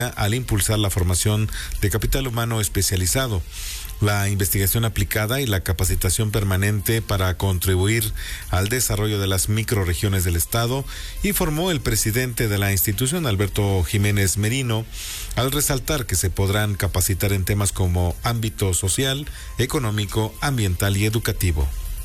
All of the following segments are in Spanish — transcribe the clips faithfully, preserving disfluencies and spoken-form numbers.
al impulsar la formación de capital humano especializado, la investigación aplicada y la capacitación permanente para contribuir al desarrollo de las microrregiones del Estado, informó el presidente de la institución, Alberto Jiménez Merino, al resaltar que se podrán capacitar en temas como ámbito social, económico, ambiental y educativo.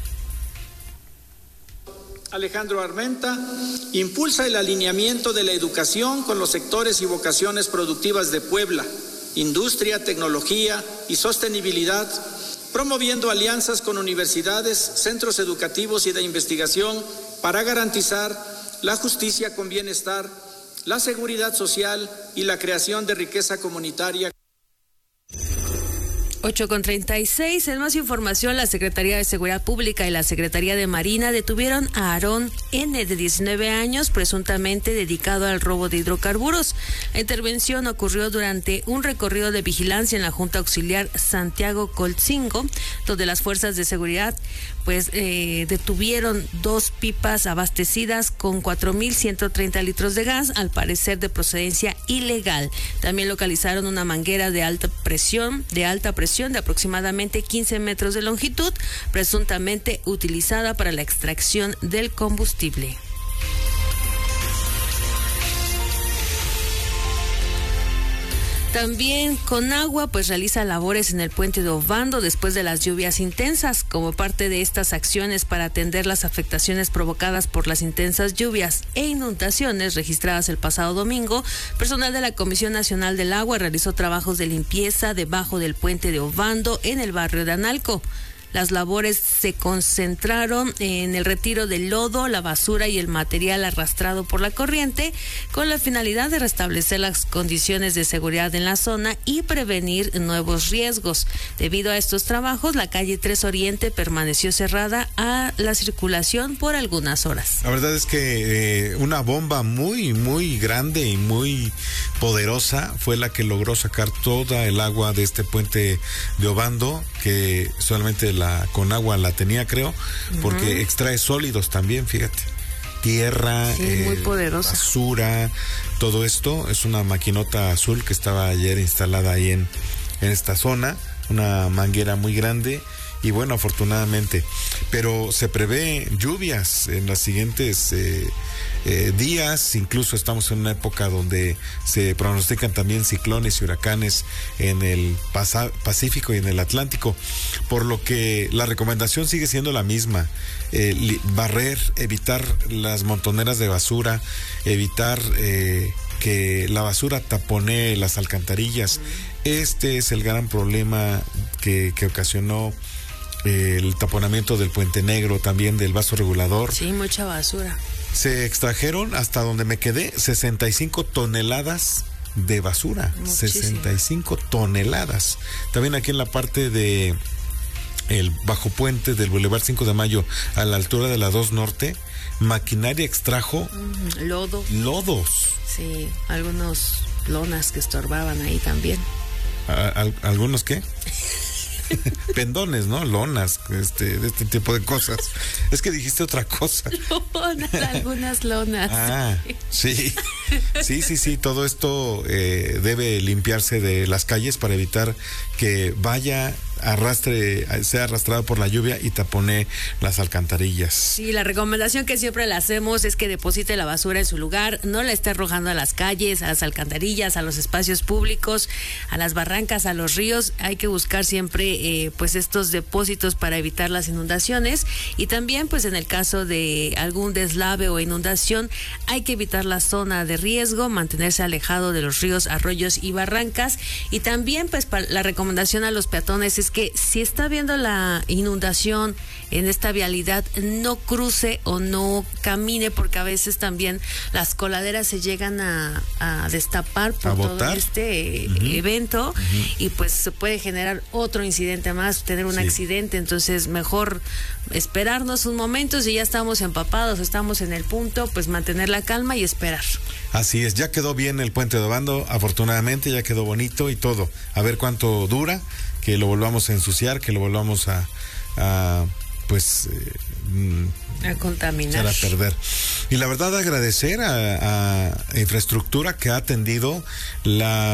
Alejandro Armenta impulsa el alineamiento de la educación con los sectores y vocaciones productivas de Puebla, industria, tecnología y sostenibilidad, promoviendo alianzas con universidades, centros educativos y de investigación para garantizar la justicia con bienestar, la seguridad social y la creación de riqueza comunitaria. ocho con treinta y seis, en más información, la Secretaría de Seguridad Pública y la Secretaría de Marina detuvieron a Aarón N., de diecinueve años, presuntamente dedicado al robo de hidrocarburos. La intervención ocurrió durante un recorrido de vigilancia en la Junta Auxiliar Santiago Coltzingo, donde las fuerzas de seguridad pues eh, detuvieron dos pipas abastecidas con cuatro mil ciento treinta litros de gas, al parecer de procedencia ilegal. También localizaron una manguera de alta presión, de alta presión de aproximadamente quince metros de longitud, presuntamente utilizada para la extracción del combustible. También Conagua pues realiza labores en el puente de Obando después de las lluvias intensas. Como parte de estas acciones para atender las afectaciones provocadas por las intensas lluvias e inundaciones registradas el pasado domingo, personal de la Comisión Nacional del Agua realizó trabajos de limpieza debajo del puente de Obando en el barrio de Analco. Las labores se concentraron en el retiro del lodo, la basura y el material arrastrado por la corriente, con la finalidad de restablecer las condiciones de seguridad en la zona y prevenir nuevos riesgos. Debido a estos trabajos, la calle tres Oriente permaneció cerrada a la circulación por algunas horas. La verdad es que eh, una bomba muy, muy grande y muy poderosa fue la que logró sacar toda el agua de este puente de Obando, que solamente la Conagua la tenía, creo, porque uh-huh. extrae sólidos también, fíjate, tierra, sí, eh, muy poderosa, basura, todo esto. Es una maquinota azul que estaba ayer instalada ahí en, en esta zona, una manguera muy grande. Y bueno, afortunadamente, pero se prevé lluvias en los siguientes eh, eh, días. Incluso estamos en una época donde se pronostican también ciclones y huracanes en el Pasa- Pacífico y en el Atlántico, por lo que la recomendación sigue siendo la misma: eh, li- barrer, evitar las montoneras de basura, evitar eh, que la basura taponee las alcantarillas. Este es el gran problema que, que ocasionó el taponamiento del Puente Negro, también del vaso regulador. Sí, mucha basura. Se extrajeron, hasta donde me quedé, sesenta y cinco toneladas de basura. Muchísimo. sesenta y cinco toneladas. También aquí en la parte de el bajo puente del Boulevard cinco de Mayo, a la altura de la dos Norte, maquinaria extrajo mm, lodo. Lodos. Sí, algunos lonas que estorbaban ahí también. ¿A, a, ¿Algunos qué? Pendones, ¿no? Lonas, este, de este tipo de cosas. Es que dijiste otra cosa. Lonas, algunas lonas. Ah, sí. Sí, sí, sí. Todo esto eh, debe limpiarse de las calles para evitar que vaya, arrastre, sea arrastrado por la lluvia y tapone las alcantarillas. Sí, la recomendación que siempre le hacemos es que deposite la basura en su lugar, no la esté arrojando a las calles, a las alcantarillas, a los espacios públicos, a las barrancas, a los ríos. Hay que buscar siempre eh, pues estos depósitos para evitar las inundaciones, y también pues en el caso de algún deslave o inundación hay que evitar la zona de riesgo, mantenerse alejado de los ríos, arroyos y barrancas. Y también pues la recomendación a los peatones es que si está viendo la inundación en esta vialidad, no cruce o no camine, porque a veces también las coladeras se llegan a, a destapar por ¿A todo botar? este uh-huh. evento, uh-huh. y pues se puede generar otro incidente más, tener un sí. accidente. Entonces mejor esperarnos un momento. Si ya estamos empapados, estamos en el punto, pues mantener la calma y esperar. Así es, ya quedó bien el puente de Obando, afortunadamente ya quedó bonito y todo. A ver cuánto dura, que lo volvamos a ensuciar, que lo volvamos a, a pues eh, a contaminar, a perder. Y la verdad agradecer a, a Infraestructura que ha atendido la